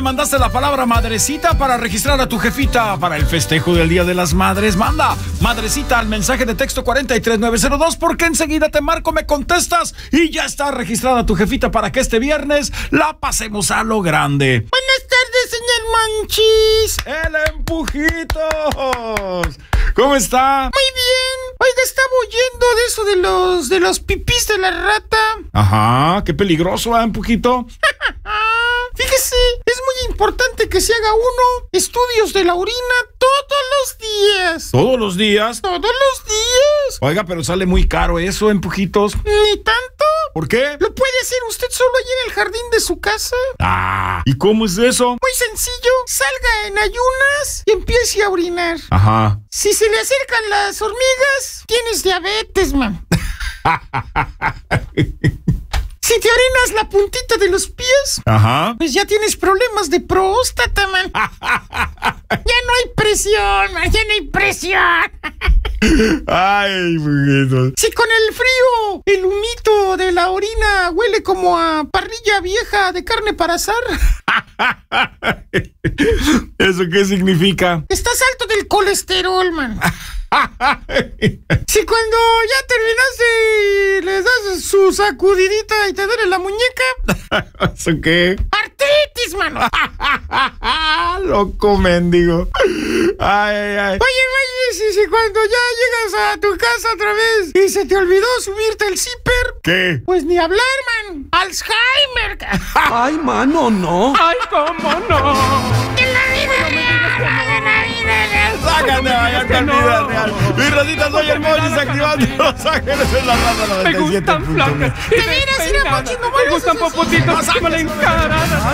Mandaste la palabra madrecita para registrar a tu jefita para el festejo del Día de las Madres. Manda madrecita al mensaje de texto 43902 porque enseguida te marco, me contestas y ya está registrada tu jefita para que este viernes la pasemos a lo grande. Buenas tardes, señor Monchis. ¡El Empujitos! ¿Cómo está? Muy bien. Oiga, estaba oyendo de eso de los pipís de la rata. Ajá, qué peligroso, Empujito. Fíjese, es muy importante que se haga uno estudios de la orina todos los días. ¿Todos los días? ¡Todos los días! Oiga, pero sale muy caro eso, Empujitos. ¿Ni tanto? ¿Por qué? ¿Lo puede hacer usted solo allí en el jardín de su casa? ¿Y cómo es eso? Muy sencillo. Salga en ayunas y empiece a orinar. Ajá. Si se le acercan las hormigas, tienes diabetes, man. Si te orinas la puntita de los pies, ajá, pues ya tienes problemas de próstata, man. Ya no hay presión, man. Ya no hay presión. Ay, Empujitos. Si con el frío el humito de la orina huele como a parrilla vieja de carne para asar. ¿Eso qué significa? Estás alto del colesterol, man. Si cuando ya terminaste le das su sacudidita y te duele la muñeca. ¿Eso qué? ¡Artritis, mano! Loco mendigo. Ay. Oye, si cuando ya llegas a tu casa otra vez y se te olvidó subirte el zipper. ¿Qué? Pues ni hablar, man. Alzheimer. Ay, mano, no. Ay, cómo no. En la vida real, en la vida real. Sácate, vaya en la vida real. Mi Rosita, soy el Monchis activando Los Ángeles en la Raza 97.1. Me gustan flacas. De veras, ir a Monchis, no Me gustan popotitos. Me la encarada.